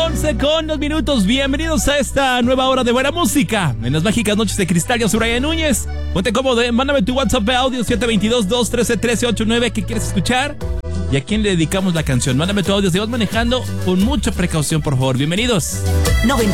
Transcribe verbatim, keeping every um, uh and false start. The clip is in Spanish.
once con dos minutos. Bienvenidos a esta nueva hora de buena música. En las mágicas noches de cristal, yo soy Brian Núñez. Ponte cómodo, mándame tu WhatsApp de audio siete dos dos, dos uno tres, uno tres ocho nueve. ¿Qué quieres escuchar? ¿Y a quién le dedicamos la canción? Mándame tu audio de voz manejando con mucha precaución, por favor. Bienvenidos.